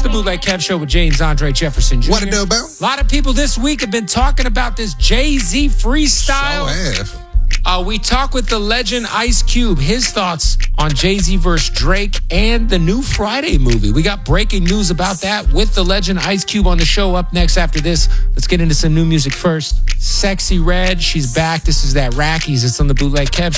Bootleg Kev Show with James Andre Jefferson Jr. What it do, Bill? A lot of people this week have been talking about this Jay-Z freestyle. We talk with the legend Ice Cube, his thoughts on Jay-Z versus Drake and the new Friday movie. We got breaking news about that with the legend Ice Cube on the show up next after this. Let's get into some new music first. Sexy Red, she's back. This is that Rackies. It's on the Bootleg Kev Show.